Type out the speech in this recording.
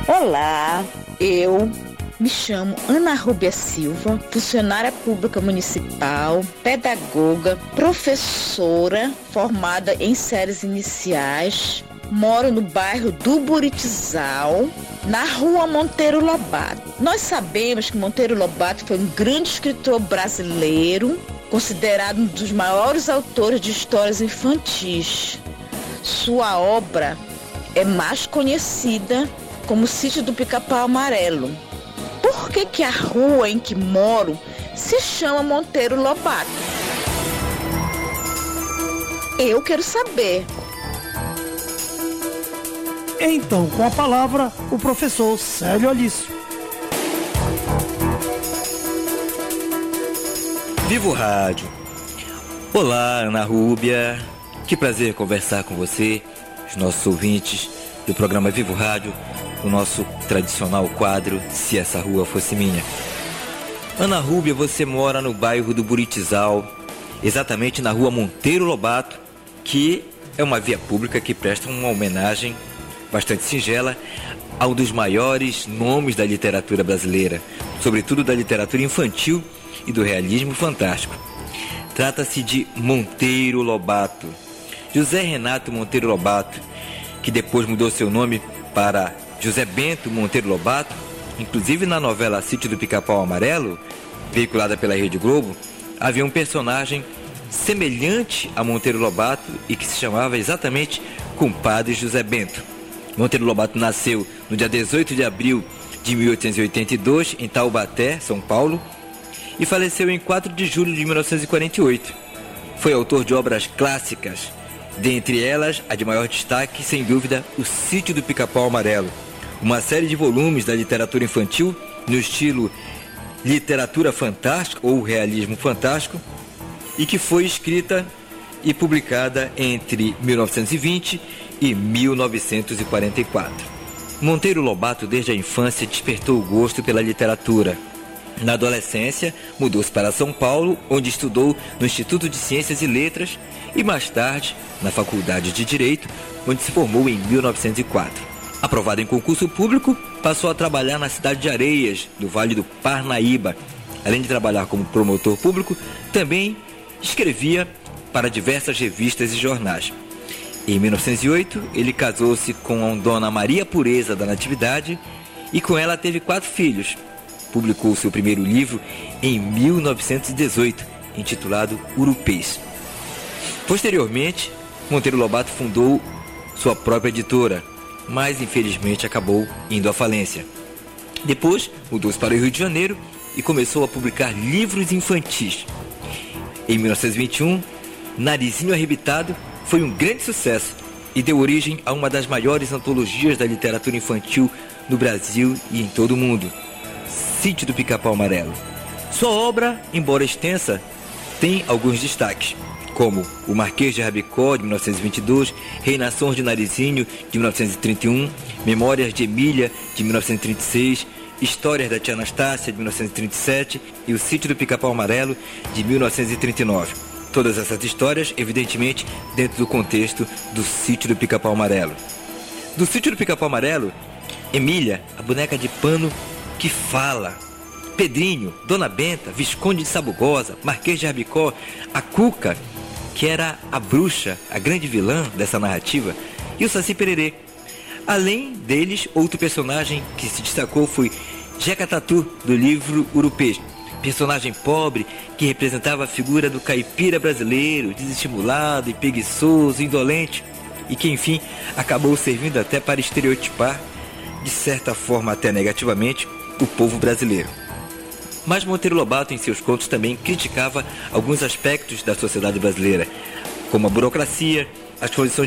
Olá, eu me chamo Ana Rúbia Silva, funcionária pública municipal, pedagoga, professora formada em séries iniciais. Moro no bairro do Buritizal, na rua Monteiro Lobato. Nós sabemos que Monteiro Lobato foi um grande escritor brasileiro, considerado um dos maiores autores de histórias infantis. Sua obra é mais conhecida como Sítio do Pica-Pau Amarelo. Por que a rua em que moro se chama Monteiro Lobato? Eu quero saber. Então, com a palavra, o professor Célio Alício. Vivo Rádio. Olá, Ana Rúbia. Que prazer conversar com você, os nossos ouvintes do programa Vivo Rádio, o nosso tradicional quadro Se Essa Rua Fosse Minha. Ana Rúbia, você mora no bairro do Buritizal, exatamente na rua Monteiro Lobato, que é uma via pública que presta uma homenagem bastante singela a um dos maiores nomes da literatura brasileira, sobretudo da literatura infantil e do realismo fantástico. Trata-se de Monteiro Lobato. José Renato Monteiro Lobato, que depois mudou seu nome para José Bento Monteiro Lobato, inclusive na novela Sítio do Pica-Pau Amarelo, veiculada pela Rede Globo, havia um personagem semelhante a Monteiro Lobato e que se chamava exatamente Compadre José Bento. Monteiro Lobato nasceu no dia 18 de abril de 1882, em Taubaté, São Paulo, e faleceu em 4 de julho de 1948. Foi autor de obras clássicas, dentre elas a de maior destaque, sem dúvida, O Sítio do Pica-Pau Amarelo, uma série de volumes da literatura infantil no estilo literatura fantástica ou realismo fantástico, e que foi escrita e publicada entre 1920 e 1944. Monteiro Lobato, desde a infância, despertou o gosto pela literatura. Na adolescência, mudou-se para São Paulo, onde estudou no Instituto de Ciências e Letras e, mais tarde, na Faculdade de Direito, onde se formou em 1904. Aprovado em concurso público, passou a trabalhar na cidade de Areias, do Vale do Parnaíba. Além de trabalhar como promotor público, também escrevia para diversas revistas e jornais. Em 1908, ele casou-se com a Dona Maria Pureza da Natividade e com ela teve 4 filhos. Publicou seu primeiro livro em 1918, intitulado Urupês. Posteriormente, Monteiro Lobato fundou sua própria editora, mas infelizmente acabou indo à falência. Depois, mudou-se para o Rio de Janeiro e começou a publicar livros infantis. Em 1921, Narizinho Arrebitado foi um grande sucesso e deu origem a uma das maiores antologias da literatura infantil no Brasil e em todo o mundo, Sítio do Pica-Pau Amarelo. Sua obra, embora extensa, tem alguns destaques, como O Marquês de Rabicó, de 1922, Reinações de Narizinho, de 1931, Memórias de Emília, de 1936, Histórias da Tia Anastácia, de 1937 e O Sítio do Pica-Pau Amarelo, de 1939. Todas essas histórias, evidentemente, dentro do contexto do Sítio do Pica-Pau Amarelo. Do Sítio do Pica-Pau Amarelo, Emília, a boneca de pano que fala, Pedrinho, Dona Benta, Visconde de Sabugosa, Marquês de Rabicó, a Cuca, que era a bruxa, a grande vilã dessa narrativa, e o Saci Pererê. Além deles, outro personagem que se destacou foi Jeca Tatu, do livro Urupês, personagem pobre que representava a figura do caipira brasileiro, desestimulado e preguiçoso, indolente, e que, enfim, acabou servindo até para estereotipar, de certa forma até negativamente, o povo brasileiro. Mas Monteiro Lobato, em seus contos, também criticava alguns aspectos da sociedade brasileira, como a burocracia, as condições